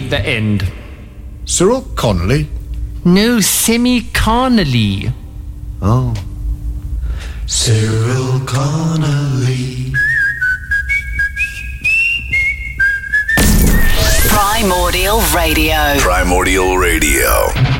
at the end. Cyril Connolly? No, semi-Connolly. Oh. Cyril Connolly. Primordial Radio. Primordial Radio.